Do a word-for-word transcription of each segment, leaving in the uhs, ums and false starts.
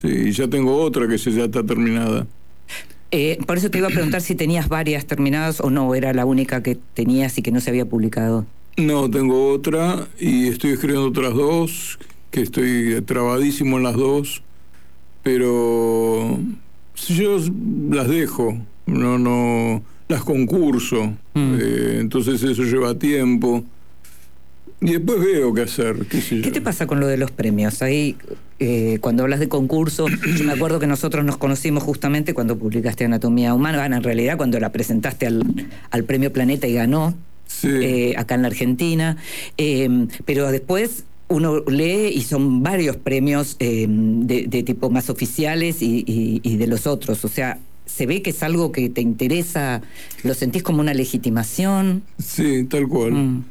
Sí, ya tengo otra que ya está terminada. Eh, por eso te iba a preguntar si tenías varias terminadas o no, era la única que tenías y que no se había publicado. No, tengo otra y estoy escribiendo otras dos, que estoy trabadísimo en las dos, pero si yo las dejo, no, no, las concurso, mm. eh, entonces eso lleva tiempo. Y después veo qué hacer. ¿Qué, sé yo? ¿Qué te pasa con lo de los premios? Ahí, eh, cuando hablas de concurso, yo me acuerdo que nosotros nos conocimos justamente cuando publicaste Anatomía Humana, en realidad cuando la presentaste al, al Premio Planeta y ganó, sí. eh, acá en la Argentina. Eh, pero después uno lee y son varios premios eh, de, de tipo más oficiales y, y, y de los otros. O sea, se ve que es algo que te interesa, lo sentís como una legitimación. Sí, tal cual. Mm.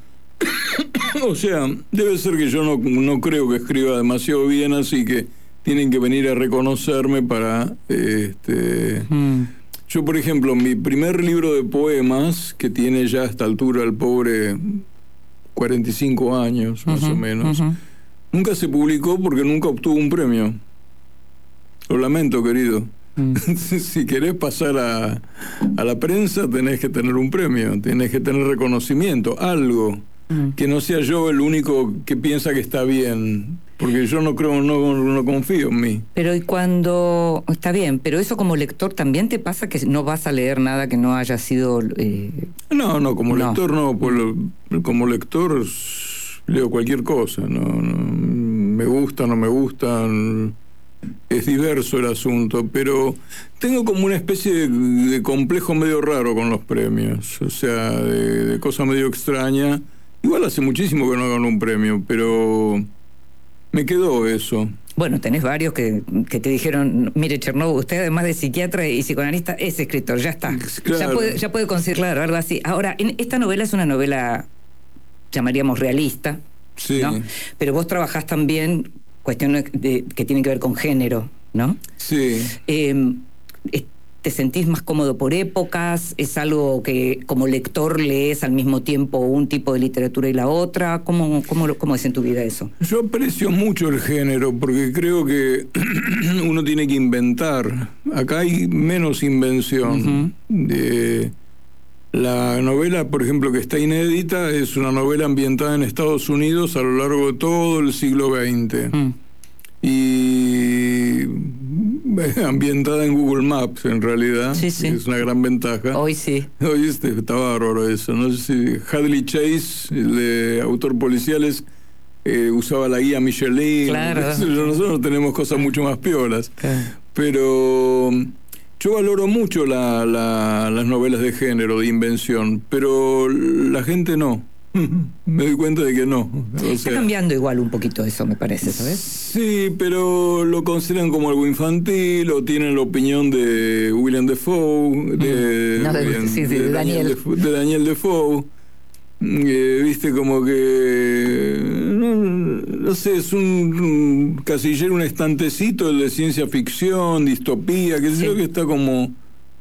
O sea, debe ser que yo no, no creo que escriba demasiado bien, así que tienen que venir a reconocerme para... este mm. Yo, por ejemplo, mi primer libro de poemas, que tiene ya a esta altura el pobre cuarenta y cinco años, más uh-huh, o menos, uh-huh. nunca se publicó porque nunca obtuvo un premio. Lo lamento, querido. Mm. Si querés pasar a, a la prensa, tenés que tener un premio, tenés que tener reconocimiento, algo. Que no sea yo el único que piensa que está bien, porque yo no creo, no, no confío en mí. Pero y cuando, está bien, pero eso como lector también te pasa que no vas a leer nada que no haya sido... Eh... No, no, como no. lector no, pues lo, como lector leo cualquier cosa, no, no, me gusta, no me gusta, es diverso el asunto, pero tengo como una especie de, de complejo medio raro con los premios, o sea, de, de cosa medio extraña. Igual hace muchísimo que no ganó un premio, pero me quedó eso. Bueno, tenés varios que, que te dijeron, mire, Chernow, usted además de psiquiatra y psicoanalista es escritor, ya está. Claro. Ya puede, ya puede conseguir algo así. Ahora, en, esta novela es una novela, llamaríamos realista, sí. ¿no? Pero vos trabajás también cuestiones de, que tienen que ver con género, ¿no? Sí. Eh, ¿Te sentís más cómodo por épocas? ¿Es algo que como lector lees al mismo tiempo un tipo de literatura y la otra? ¿Cómo, cómo, cómo es en tu vida eso? Yo aprecio mucho el género porque creo que uno tiene que inventar. Acá hay menos invención. Uh-huh. De la novela, por ejemplo, que está inédita, es una novela ambientada en Estados Unidos a lo largo de todo el siglo veinte. Uh-huh. Y ambientada en Google Maps, en realidad. Sí, sí. Es una gran ventaja. Hoy sí. Hoy este, está bárbaro eso. No sé si Hadley Chase, el de autor policiales, eh, usaba la guía Michelin. Claro. Nosotros tenemos cosas mucho más piolas. Claro. Pero yo valoro mucho la, la, las novelas de género, de invención, pero la gente no. Me doy cuenta de que no. O sea, está cambiando igual un poquito eso, me parece, ¿sabes? Sí, pero lo consideran como algo infantil o tienen la opinión de William Defoe, de, no, de, de, sí, sí, de, de Daniel, Daniel. de, de Daniel Defoe. Eh, Viste, como que... No, no sé, es un, un casillero, un estantecito de ciencia ficción, distopía, que sé yo, que está como...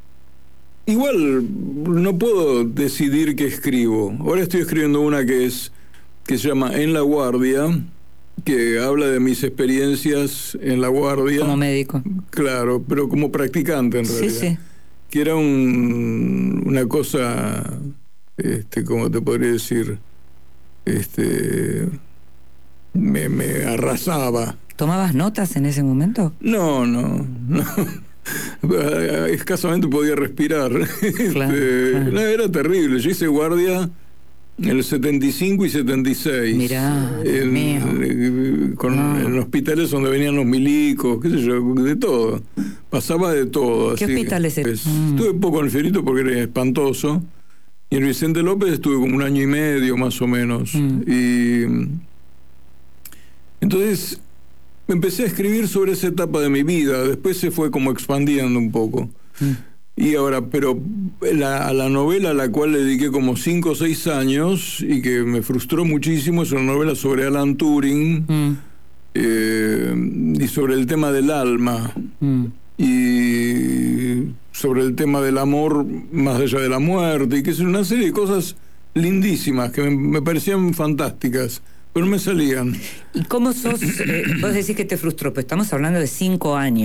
Igual no puedo decidir qué escribo. Ahora estoy escribiendo una que es que se llama En la Guardia, que habla de mis experiencias en la guardia. Como médico. Claro, pero como practicante en realidad. Sí, sí. Que era un, una cosa, este, ¿cómo te podría decir? Este, me, me arrasaba. ¿Tomabas notas en ese momento? No, no, no. Escasamente podía respirar. Claro, este, claro. No, era terrible. Yo hice guardia en el setenta y cinco y setenta y seis. Mirá, en, mío. Con, Ah. en hospitales donde venían los milicos, qué sé yo, de todo. Pasaba de todo. ¿Qué así hospitales que, eran? pues, Mm. Estuve poco en el Fierito porque era espantoso. Y en Vicente López estuve como un año y medio más o menos. Mm. Y entonces empecé a escribir sobre esa etapa de mi vida. Después se fue como expandiendo un poco. Mm. Y ahora, pero la, a la novela a la cual le dediqué como cinco o seis años y que me frustró muchísimo es una novela sobre Alan Turing. Mm. eh, y sobre el tema del alma. Mm. Y sobre el tema del amor más allá de la muerte, y que es una serie de cosas lindísimas que me, me parecían fantásticas, pero no me salían. ¿Y cómo sos? Eh, vos decís que te frustró, pero estamos hablando de cinco años.